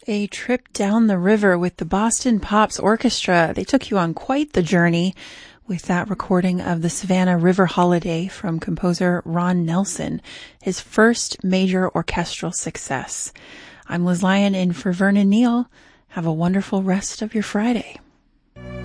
A trip down the river with the Boston Pops Orchestra. They took you on quite the journey with that recording of the Savannah River Holiday from composer Ron Nelson, his first major orchestral success. I'm Liz Lyon in for Vernon Neal. Have a wonderful rest of your Friday.